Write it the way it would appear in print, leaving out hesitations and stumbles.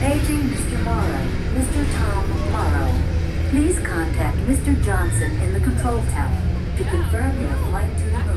Paging Mr. Morrow. Mr. Tom Morrow. Please contact Mr. Johnson in the control tower to confirm your flight to the